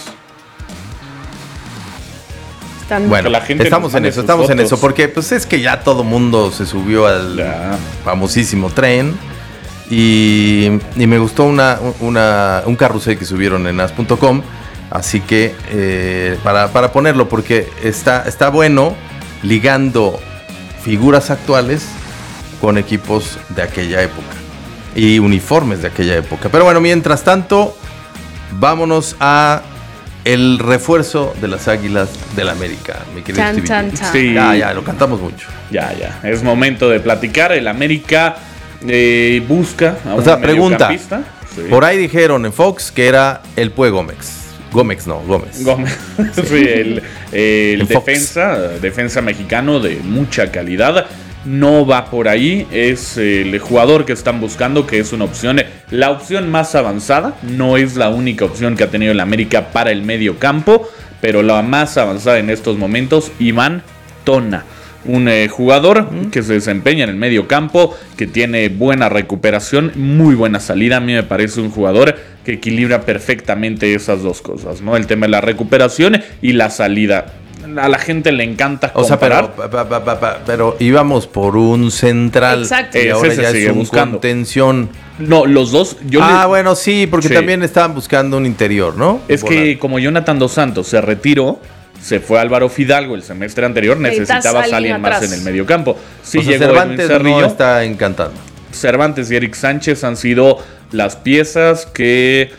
Están- Bueno, Que la gente estamos nos en mande eso, sus estamos en fotos. eso, porque pues es que ya todo mundo se subió al Ya. famosísimo tren y, y me gustó una, una, un carrusel que subieron en as punto com, así que eh, para, para ponerlo, porque está, está bueno ligando figuras actuales con equipos de aquella época y uniformes de aquella época. Pero bueno, mientras tanto, vámonos a el refuerzo de las Águilas del América, mi querido Chan, Stevie. chan, chan. Sí. Ya, ya, lo cantamos mucho. Ya, ya. Es momento de platicar. El América eh, busca a O un sea, pregunta. mediocampista. Sí. Por ahí dijeron en Fox que era el Pue Gómez. Gómez, no, Gómez. Gómez. Sí, el, el En Fox. defensa, defensa mexicano de mucha calidad. No va por ahí, es el jugador que están buscando, que es una opción, la opción más avanzada. No es la única opción que ha tenido el América para el medio campo, pero la más avanzada en estos momentos, Iván Tona. Un eh, jugador que se desempeña en el medio campo, que tiene buena recuperación, muy buena salida. A mí me parece un jugador que equilibra perfectamente esas dos cosas, ¿no? El tema de la recuperación y la salida. A la gente le encanta O sea, comparar. pero, pa, pa, pa, pa, pero íbamos por un central. Exacto. Y Ese ahora se ya sigue es un buscando. contención. No, los dos. Yo ah, le- bueno, sí, porque Sí. también estaban buscando un interior, ¿no? Es Por que como Jonathan Dos Santos se retiró, se fue Álvaro Fidalgo el semestre anterior, Necesitas necesitabas a alguien alguien más atrás. en el mediocampo. Sí o sea, llegó Cervantes Edwin Cerrillo. no está encantando. Cervantes y Eric Sánchez han sido las piezas que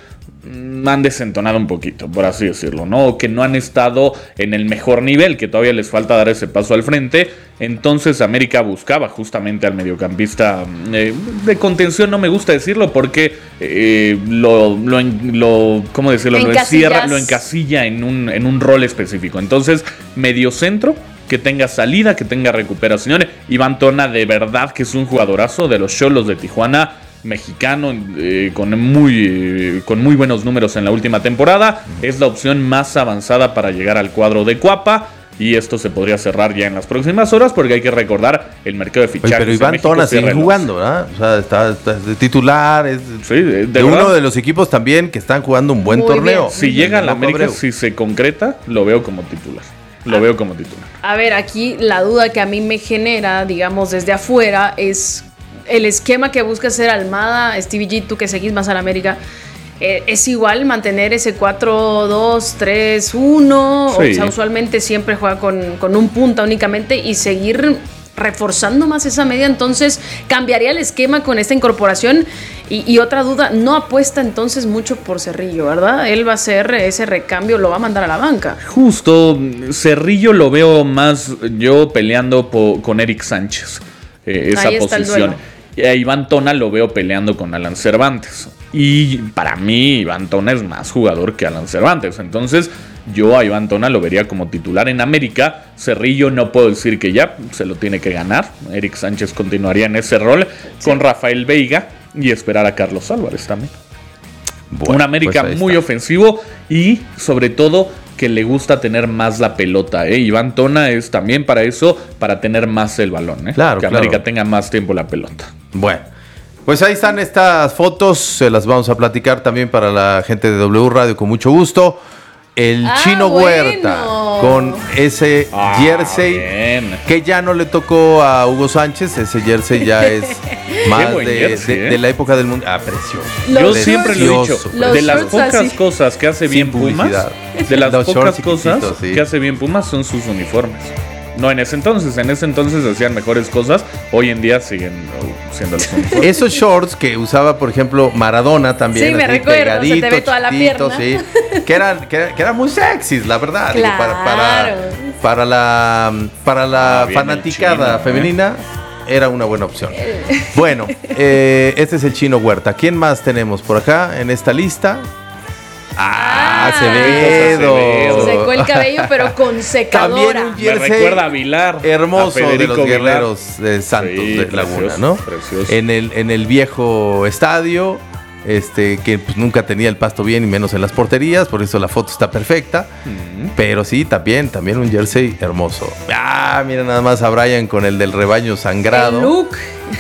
han desentonado un poquito, por así decirlo, ¿no? O que no han estado en el mejor nivel, que todavía les falta dar ese paso al frente. Entonces América buscaba justamente al mediocampista eh, de contención, no me gusta decirlo porque eh, lo, lo, lo, ¿cómo decirlo? Lo encierra, lo encasilla en un, en un rol específico. Entonces, mediocentro, que tenga salida, que tenga recuperación. Iván Tona, de verdad que es un jugadorazo de los Xolos de Tijuana, mexicano, eh, con, muy, eh, con muy buenos números en la última temporada. Es la opción más avanzada para llegar al cuadro de Cuapa. Y esto se podría cerrar ya en las próximas horas porque hay que recordar el mercado de fichajes. Oye, pero Iván Tona sigue jugando, ¿verdad? O sea, está, está de titular, es sí, de, de uno de los equipos también que están jugando un buen Muy torneo. bien. Si llega a la América, Abreu. si se concreta, lo veo como titular. Lo ah. veo como titular. A ver, aquí la duda que a mí me genera, digamos, desde afuera, es el esquema que busca hacer Almada, Stevie G, tú que seguís más a la América. Eh, ¿Es igual mantener ese cuatro dos tres uno? Sí. O sea, usualmente siempre juega con, con un punta únicamente y seguir reforzando más esa media. Entonces, ¿cambiaría el esquema con esta incorporación? Y, y otra duda, no apuesta entonces mucho por Cerrillo, ¿verdad? Él va a hacer ese recambio, lo va a mandar a la banca. Justo, Cerrillo lo veo más yo peleando po, con Eric Sánchez, eh, esa Ahí está posición. Y a Iván Tona lo veo peleando con Alan Cervantes. Y para mí, Iván Tona es más jugador que Alan Cervantes. Entonces, yo a Iván Tona lo vería como titular en América. Cerrillo no puedo decir que ya se lo tiene que ganar. Eric Sánchez continuaría en ese rol sí. con Rafael Veiga y esperar a Carlos Álvarez también. Bueno, un América pues muy ofensivo y sobre todo que le gusta tener más la pelota, ¿eh? Iván Tona es también para eso, para tener más el balón, ¿eh? Claro, que claro. América tenga más tiempo la pelota. Bueno, pues ahí están estas fotos, se las vamos a platicar también para la gente de W Radio con mucho gusto. El ah, Chino bueno. Huerta con ese ah, jersey bien. que ya no le tocó a Hugo Sánchez, ese jersey ya es más de, jersey, de, ¿eh? de la época del mundo. Ah, precioso. Yo siempre lo he dicho, Los de las pocas así. cosas que hace bien Pumas, de las Los pocas cosas sí. que hace bien Pumas son sus uniformes. No en ese entonces, en ese entonces hacían mejores cosas, hoy en día siguen siendo los uniformes. Esos shorts que usaba, por ejemplo, Maradona también. Sí, me así, recuerdo, pegadito, se te ve toda la chiquitito, pierna. Sí, que eran, que, eran, que eran muy sexys, la verdad. Claro. Digo, para, para, para la, para la ah, fanaticada chino, femenina ¿eh? Era una buena opción. Bueno, eh, este es el Chino Huerta. ¿Quién más tenemos por acá en esta lista? Ah, Acevedo. Se secó el cabello, pero con secadora. También un Me jersey recuerda a Vilar. hermoso a de los Vilar. guerreros de Santos Sí, de precioso, Laguna, ¿no? Precioso. En el, en el viejo estadio, este, que pues, nunca tenía el pasto bien y menos en las porterías, por eso la foto está perfecta. Mm. Pero sí, también, también un jersey hermoso. Ah, mira nada más a Brian con el del rebaño sangrado. El look.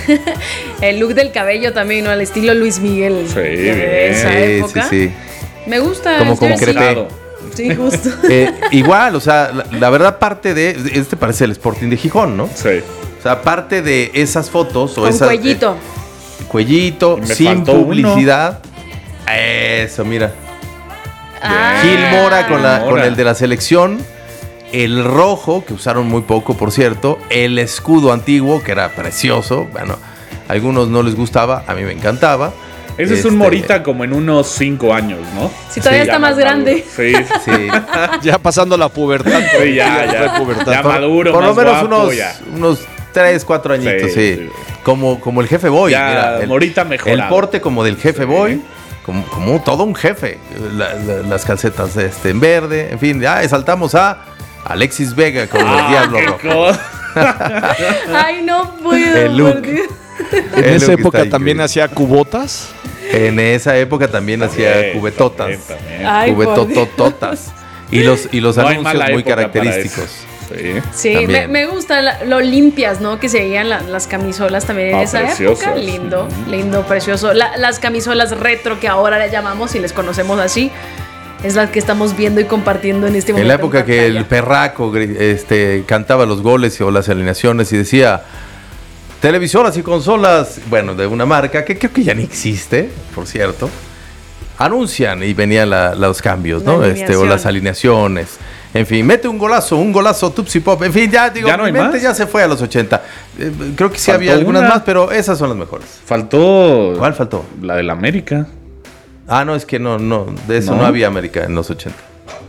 El look del cabello también, ¿no? Al estilo Luis Miguel. Sí, de bien. esa Sí, época. sí, sí. Me gusta. Como el con jersey. crepe. Sí, justo. Eh, igual, o sea, la, la verdad parte de... Este parece el Sporting de Gijón, ¿no? Sí. O sea, parte de esas fotos o Con esas... cuellito. eh, cuellito, Me sin faltó publicidad. Eso, mira. Ah. Gil Mora con, la, Mora. con el de la selección. El rojo, que usaron muy poco, por cierto. El escudo antiguo, que era precioso. Bueno, a algunos no les gustaba, a mí me encantaba. Ese es Este, un Morita como en unos cinco años, ¿no? Si todavía Sí, está más grande. Sí, Sí. Ya pasando la pubertad. sí, ya, ya. pubertad. Ya Por- maduro, por lo más menos guapo, unos, ya. unos tres, cuatro añitos, Sí, sí. sí. Como, como el jefe Boy. Ya, mira, el, Morita mejorado. el porte como del jefe Sí. Boy. Como, como todo un jefe. La- la- las calcetas este, en verde. En fin, ya saltamos a Alexis Vega con los Ah, Diablos qué Rojos. cosa. Ay, no puedo. El look. por Dios. En El esa look época está también increíble. hacía cubotas. En esa época también hacía También, cubetotas. también, también. Ay, por Dios. Cubetototas. Y los, y los No hay anuncios mala muy época para característicos. eso. Sí. Sí, me, También. me gusta la- lo limpias, ¿no? Que se veían la- las camisolas también en Ah, esa preciosas. época. Lindo, lindo, precioso. La- las camisolas retro que ahora le llamamos y les conocemos así, es las que estamos viendo y compartiendo en este momento. En la época que el pantalla. perraco gri- este, cantaba los goles o las alineaciones y decía televisoras y consolas, bueno, de una marca que creo que ya ni existe, por cierto, anuncian y venían la- los cambios, La ¿no? Este, o alineación. las alineaciones. En fin, mete un golazo, un golazo, Tupsi Pop. En fin, ya digo, ¿Ya no mi hay mente más? ya se fue a los ochenta. Eh, creo que sí Faltó había algunas una. más, pero esas son las mejores. Faltó. ¿Cuál faltó? La del América. Ah, no, es que no, no, de eso no, ¿No? había América en los ochenta.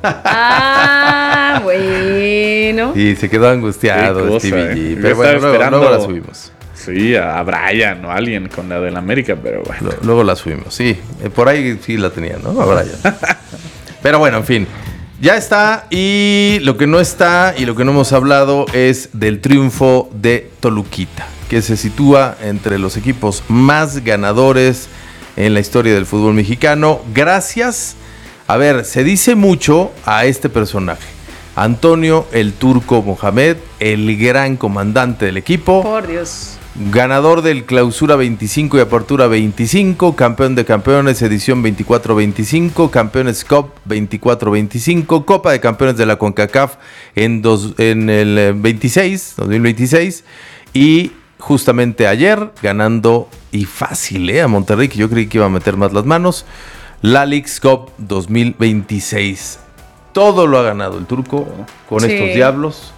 Ah, bueno. Y se quedó angustiado Qué cosa, Stevie eh. G. Yo Pero bueno, estaba luego, esperando- luego la subimos. Sí, a Brian o a alguien con la del América, pero bueno. Lo- Luego la subimos, sí. Eh, Por ahí sí la tenía, ¿no? A Brian. Pero bueno, en fin. Ya está. Y lo que no está y lo que no hemos hablado es del triunfo de Toluquita, que se sitúa entre los equipos más ganadores en la historia del fútbol mexicano. Gracias. A ver, se dice mucho a este personaje. Antonio el Turco Mohamed, el gran comandante del equipo. Por Dios. Ganador del Clausura veinticinco y Apertura veinticinco, campeón de campeones edición veinticuatro veinticinco, campeones Cup veinticuatro veinticinco, Copa de Campeones de la CONCACAF en, dos, en el eh, veintiséis, dos mil veintiséis, y justamente ayer ganando, y fácil, ¿eh? A Monterrey, que yo creí que iba a meter más las manos, la Leagues Cup dos mil veintiséis. Todo lo ha ganado el Turco con Sí. estos Diablos.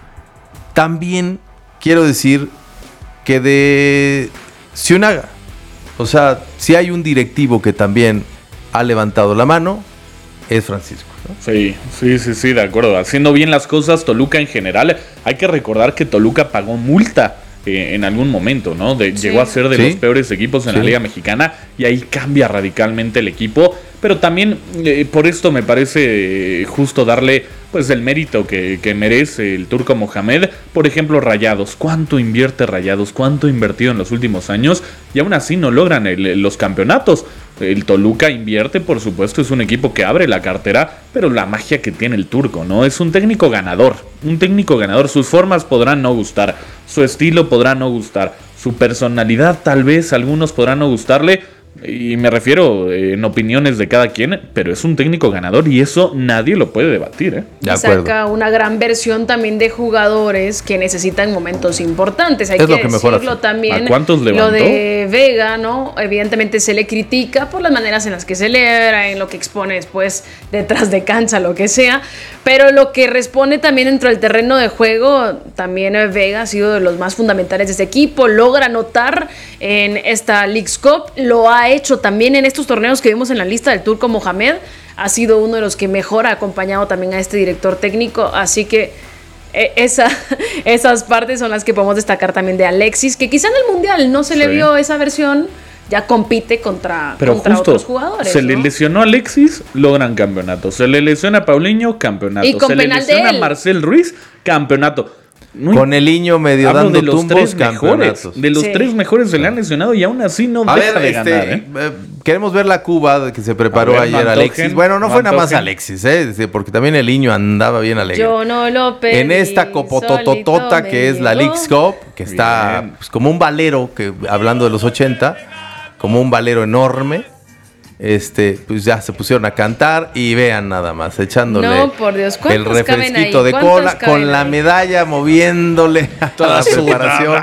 También quiero decir que de Ciunaga, o sea, si hay un directivo que también ha levantado la mano, es Francisco, ¿no? Sí, sí, sí, sí, de acuerdo. Haciendo bien las cosas, Toluca en general. Hay que recordar que Toluca pagó multa eh, en algún momento, ¿no? De, Sí. Llegó a ser de Sí. los peores equipos en Sí. la Liga Mexicana y ahí cambia radicalmente el equipo. Pero también eh, por esto me parece eh, justo darle pues el mérito que, que merece el Turco Mohamed. Por ejemplo, Rayados. ¿Cuánto invierte Rayados? ¿Cuánto ha invertido en los últimos años? Y aún así no logran el- los campeonatos. El Toluca invierte, por supuesto, es un equipo que abre la cartera, pero la magia que tiene el Turco, ¿no? Es un técnico ganador, un técnico ganador. Sus formas podrán no gustar, su estilo podrá no gustar, su personalidad tal vez algunos podrán no gustarle, y me refiero eh, en opiniones de cada quien, pero es un técnico ganador y eso nadie lo puede debatir, ¿eh? De Y acuerdo. saca una gran versión también de jugadores que necesitan momentos importantes. Hay Es que lo que mejor decirlo hace. también. ¿A cuántos Lo levantó? de Vega, ¿no? Evidentemente se le critica por las maneras en las que celebra, en lo que expone después detrás de cancha, lo que sea. Pero lo que responde también dentro del terreno de juego, también eh, Vega ha sido de los más fundamentales de este equipo. Logra anotar en esta Leagues Cup. Lo ha hecho también en estos torneos que vimos en la lista del Turco Mohamed. Ha sido uno de los que mejor ha acompañado también a este director técnico. Así que eh, esa, esas partes son las que podemos destacar también de Alexis, que quizá en el Mundial no se le Sí. vio esa versión. Ya compite contra, Pero contra justo, otros jugadores. se le ¿no? lesionó a Alexis, logran campeonato. Se le lesiona a Paulinho, campeonato. Y con se le penal de lesiona a él. Marcel Ruiz, campeonato. No Con el niño medio Hablo dando de los tumbos, tres mejores. campeonatos. De los Sí. tres mejores se le han lesionado y aún así no A deja ver, de este, ganar, ¿eh? eh, queremos ver la Cuba que se preparó A ver, ayer Mantojen, Alexis. Bueno, no fue nada más Mantojen. Alexis, ¿eh? Sí, porque también el niño andaba bien alegre. Yo no lo pedí, En esta copotototota solito que es la me Leagues llegó. Cup, que está Bien. pues, como un valero, que hablando de los ochenta, como un valero enorme. Este, pues ya se pusieron a cantar y vean nada más, echándole No, por Dios, el ¿cuántos caben refresquito ahí? de ¿Cuántos cola, caben con la ahí? medalla moviéndole a Toda la preparación.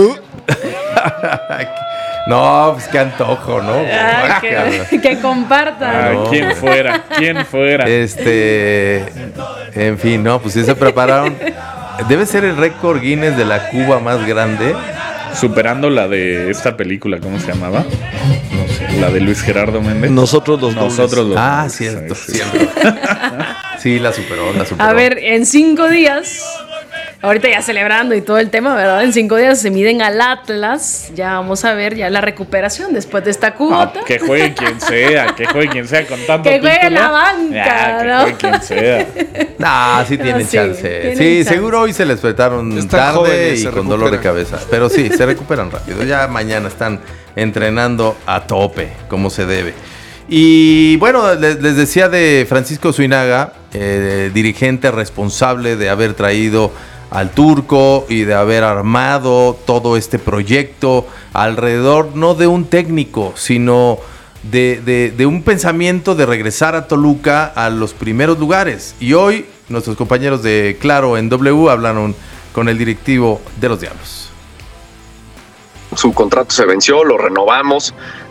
No, pues qué antojo, ¿no? Ah, que, que compartan. Ay, no. ¿quién fuera? ¿Quién fuera? Este, en fin, no, pues sí se prepararon. Debe ser el récord Guinness de la Cuba más grande. Superando la de esta película, ¿cómo se llamaba? No sé, la de Luis Gerardo Méndez. Nosotros los Nosotros los Ah, dobles. cierto, Sí, sí. cierto. Sí, la superó, la superó. A ver, en cinco días, ahorita ya celebrando y todo el tema, ¿verdad? En cinco días se miden al Atlas. Ya vamos a ver ya la recuperación después de esta Ah, cubota. que juegue quien sea, que juegue quien sea con tanto Que juegue título. la banca, Ya, que ¿no? juegue quien sea. Nah, sí tienen Sí, chance. tienen Sí, chance. seguro hoy se les despertaron Están tarde jóvenes, y se con dolor de recuperan. cabeza. Pero sí, se recuperan rápido. Ya mañana están entrenando a tope, como se debe. Y bueno, les, les decía de Francisco Zuinaga, eh, dirigente responsable de haber traído al Turco y de haber armado todo este proyecto alrededor no de un técnico, sino de, de, de un pensamiento de regresar a Toluca a los primeros lugares. Y hoy nuestros compañeros de Claro en W hablaron con el directivo de los Diablos. Su contrato se venció, lo renovamos,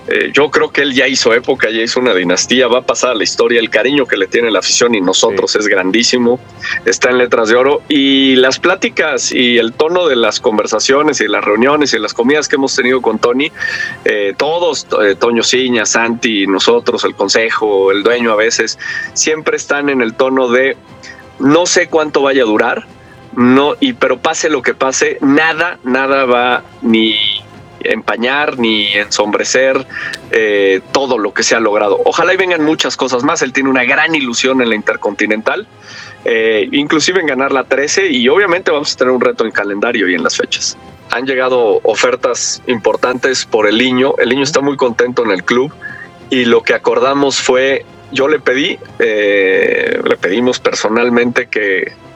Eh, yo creo que él ya hizo época, ya hizo una dinastía, va a pasar a la historia. El cariño que le tiene la afición y nosotros sí. es grandísimo, está en letras de oro. Y las pláticas y el tono de las conversaciones y las reuniones y las comidas que hemos tenido con Tony, eh, todos, eh, Toño Ciña, Santi, nosotros, el consejo, el dueño a veces, siempre están en el tono de no sé cuánto vaya a durar, no, y pero pase lo que pase, nada, nada va ni empañar ni ensombrecer eh, todo lo que se ha logrado. Ojalá y vengan muchas cosas más. Él tiene una gran ilusión en la Intercontinental, eh, inclusive en ganar la trece, y obviamente vamos a tener un reto en calendario y en las fechas. Han llegado ofertas importantes por el Niño. El Niño está muy contento en el club y lo que acordamos fue, yo le pedí, eh, le pedimos personalmente que